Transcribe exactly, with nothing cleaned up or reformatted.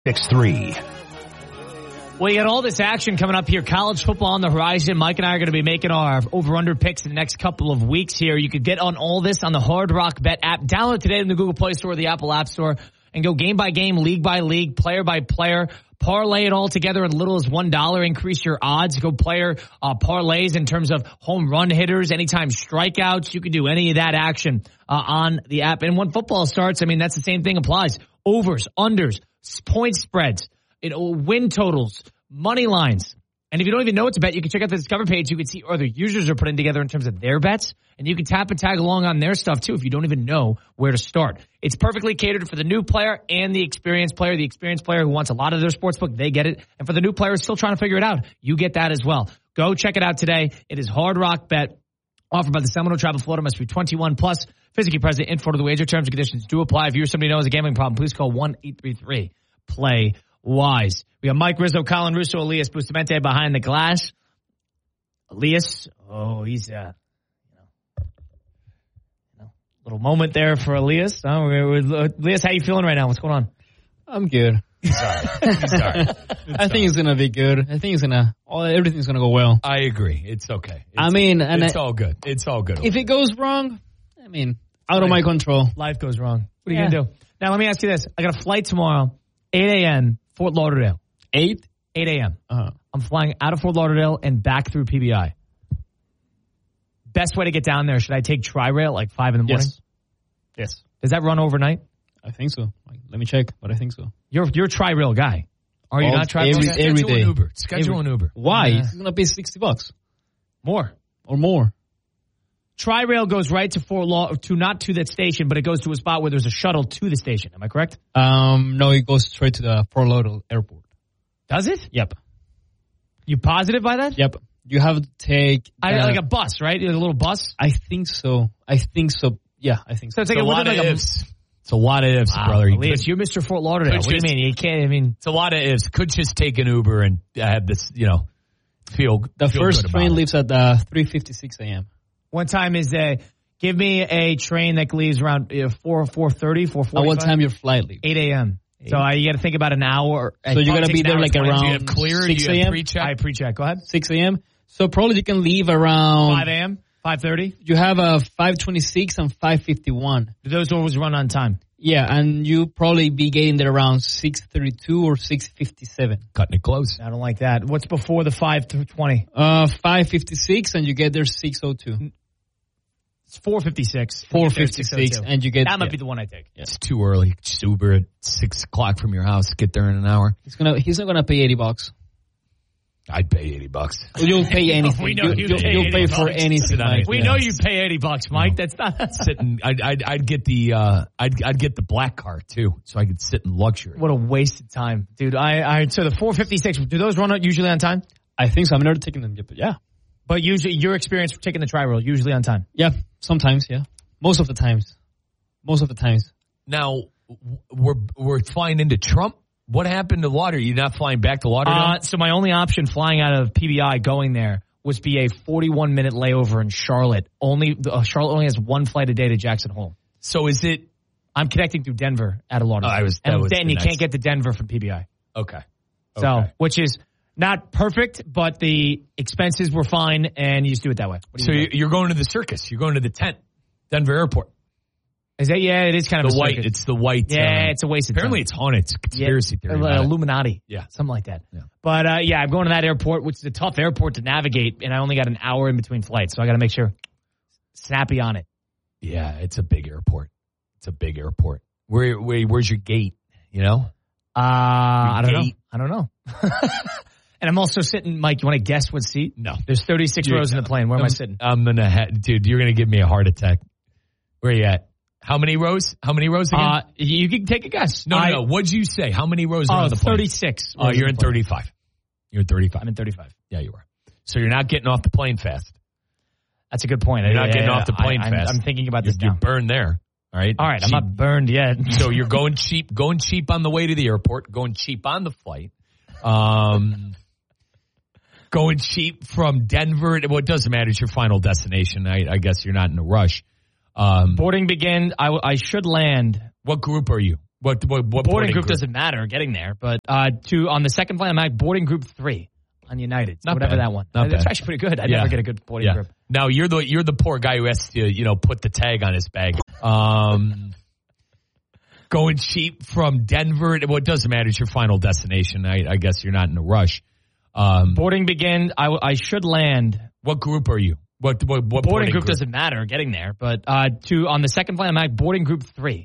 six three. Well, you got all this action coming up here. College football on the horizon. Mike and I are going to be making our over-under picks in the next couple of weeks here. You could get on all this on the Hard Rock Bet app. Download today in the Google Play Store or the Apple App Store and go game by game, league by league, player by player. Parlay it all together as little as one dollar. Increase your odds. Go player uh, parlays in terms of home run hitters, anytime strikeouts. You can do any of that action uh, on the app. And when football starts, I mean, that's the same thing applies. Overs, unders, point spreads, you know, win totals, money lines. And if you don't even know what to bet, you can check out the Discover page. You can see what other users are putting together in terms of their bets. And you can tap and tag along on their stuff, too, if you don't even know where to start. It's perfectly catered for the new player and the experienced player. The experienced player who wants a lot of their sportsbook, they get it. And for the new player who's still trying to figure it out, you get that as well. Go check it out today. It is Hard Rock Bet, offered by the Seminole Travel Florida. Must be twenty-one plus. Physically present in Florida. The wager terms and conditions do apply. If you or somebody knows a gambling problem, please call one eight three three play wise. We got Mike Rizzo, Colin Russo, Elias Bustamante behind the glass. Elias, oh, he's uh, you know, you know, little moment there for Elias. Oh, we're, we're, Elias, how you feeling right now? What's going on? I'm good. Sorry. Sorry. I think it's gonna be good. I think it's gonna all everything's gonna go well. I agree. It's okay. It's, I mean, and it's I, all good. It's all good. if it goes wrong, I mean, out of my control. Life goes wrong. What are you Yeah. going to do? Now, let me ask you this. I got a flight tomorrow, eight a.m., Fort Lauderdale. Eight? eight a.m. Uh-huh. I'm flying out of Fort Lauderdale and back through P B I. Best way to get down there, should I take Tri-Rail like five in the morning? Yes. Yes. Does that run overnight? I think so. Let me check, but I think so. You're you're a Tri-Rail guy. Are you All- not Tri-Rail every- guy? every Schedule day. an Uber. Schedule an Uber. Why? Yeah. It's gonna be sixty bucks More. or more. Tri-Rail goes right to Fort Law to not to that station, but it goes to a spot where there's a shuttle to the station. Am I correct? Um, no, it goes straight to the Fort Lauderdale airport. Does it? Yep. You positive by that? Yep. You have to take I, uh, like a bus, right? Like a little bus. I think so. I think so. Yeah, I think So so. it's like It's a a, lot of like a, ifs. It's a lot of ifs, Wow, brother. You Elias, could- you're Mister Fort Lauderdale. Could What do you just- mean? You can't. I mean, It's a lot of ifs. Could just take an Uber and have this, you know, feel The feel first good about train it. leaves at uh, three fifty-six a.m. what time is a? Give me a train that leaves around uh, four four thirty, four At what forty-five. time your flight leaves? Eight a.m. So uh, you got to think about an hour. So you got to be there like Do you have around clear? six Do you have a.m. pre-check? I pre-check. Go ahead. six a.m. So probably you can leave around Five a.m. Five thirty. You have a five twenty-six and five fifty-one. Do those always run on time? Yeah, and you probably be getting there around six thirty-two or six fifty-seven. Cutting it close. I don't like that. What's before the five twenty? Uh, five fifty-six and you get there six oh two. It's four fifty-six. four fifty-six and you get That might yeah. be the one I take. It's too early. Just Uber at six o'clock from your house. Get there in an hour. He's gonna he's not gonna pay eighty bucks. I'd pay eighty bucks. You'll pay anything. We know you, you you'll, pay you'll eighty pay for bucks. anything. Mike. We Yeah. know you pay eighty bucks, Mike. That's not. Sitting, I'd, I'd, I'd get the, uh, I'd, I'd get the black car too, so I could sit in luxury. What a waste of time, dude. I, I so the four fifty-six. Do those run out usually on time? I think so. I've never taken them yet, but yeah. But usually, your experience taking the Tri-Rail usually on time. Yeah, sometimes, yeah. Most of the times. Most of the times. Now w- we're we're flying into Trump. What happened to Lauderdale? You're not flying back to Lauderdale? Uh, so my only option flying out of P B I going there was be a forty-one minute layover in Charlotte. Only uh, Charlotte only has one flight a day to Jackson Hole. so is it I'm connecting through Denver out of Lauderdale. Oh, I was- that and was then the you next- can't get to Denver from P B I. okay? So, Okay. which is not perfect, but the expenses were fine, and you just do it that way. What do So you you- think? you're going to the circus. You're going to the tent, Denver Airport. Is that yeah? It is kind of The a white. circus. It's the white. Yeah, uh, it's a waste of apparently time. it's haunted. It's a conspiracy yeah, theory. uh, about it. Illuminati. Yeah. Something like that. Yeah. But uh, yeah, I'm going to that airport, which is a tough airport to navigate, and I only got an hour in between flights, so I got to make sure snappy on it. Yeah, it's a big airport. It's a big airport. Where, where where's your gate? You know? Uh, I don't know. gate. I don't know. And I'm also sitting, Mike, you want to guess what seat? No. There's thirty-six You're- rows in the plane. Where am I I'm- sitting? I'm gonna, ha- dude. You're gonna give me a heart attack. Where you at? How many rows? How many rows again? Uh, you can take a guess. no, no, I- no. What'd you say? How many rows are Oh, on the plane? thirty-six. Oh, rows you're the in plane. thirty-five. You're in thirty-five. I'm in thirty-five. Yeah, you are. So you're not getting off the plane fast. That's a good point. You're I- not yeah, getting yeah, off the plane I, I'm- fast. I'm thinking about You're, this you're now. burned there. All right. All right, I'm Cheap. not burned yet. So you're going cheap, going cheap on the way to the airport, going cheap on the flight, um, going cheap from Denver. Well, it doesn't matter. It's your final destination. I, I guess you're not in a rush. Um, Boarding begins. I, I should land. what group are you? What, what, what boarding, boarding group, group doesn't matter getting there, but uh, to on the second flight, I'm at boarding group three on United. So Not whatever bad. that one. Not It's bad. actually pretty good. I Yeah. never get a good boarding Yeah. group. Now you're the you're the poor guy who has to you know put the tag on his bag. Um, going cheap from Denver. Well, it doesn't matter. It's your final destination. I, I guess you're not in a rush. Um, Boarding begins. I, I should land. what group are you? What what, what Boarding, boarding group, doesn't matter getting there, but uh, to on the second flight, I'm at boarding group three